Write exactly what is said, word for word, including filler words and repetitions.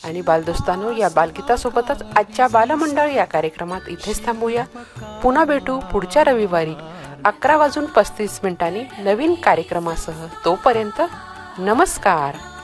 आणि बालदोस्तानो, या बालगीतासोबतच आजच्या बालमंडळ या कार्यक्रमात इथेच थांबूया. पुन्हा भेटू पुढच्या रविवारी अकरा वाजून पस्तीस मिनिटांनी नवीन कार्यक्रमासह. तोपर्यंत नमस्कार.